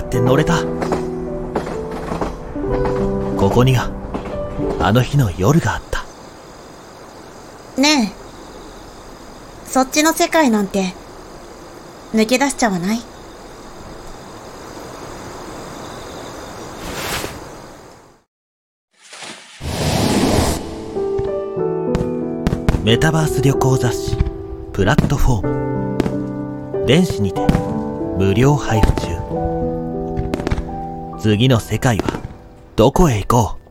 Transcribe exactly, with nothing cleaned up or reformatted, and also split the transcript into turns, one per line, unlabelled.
って乗れた。ここにがあの日の夜があった。
ねえ、そっちの世界なんて抜け出しちゃわない？
メタバース旅行雑誌プラットフォーム、電子にて無料配布中。次の世界はどこへ行こう。